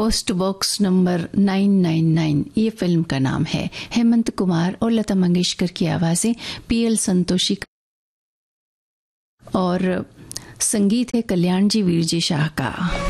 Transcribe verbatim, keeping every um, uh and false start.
Post box number nine nine nine ये film का नाम है। हेमंत कुमार और लता मंगेशकर की आवाजें, पीएल संतोषी और संगीत है कल्याण जी वीरजी शाह का।